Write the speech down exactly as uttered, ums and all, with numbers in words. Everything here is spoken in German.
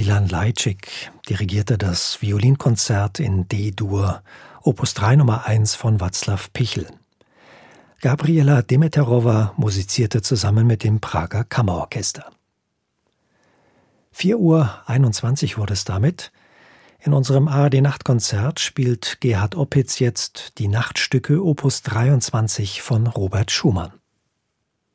Milan Lajcik dirigierte das Violinkonzert in D-Dur, Opus drei Nummer eins von Václav Pichel. Gabriela Dimitrova musizierte zusammen mit dem Prager Kammerorchester. vier Uhr einundzwanzig wurde es damit. In unserem A R D-Nachtkonzert spielt Gerhard Opitz jetzt die Nachtstücke Opus dreiundzwanzig von Robert Schumann.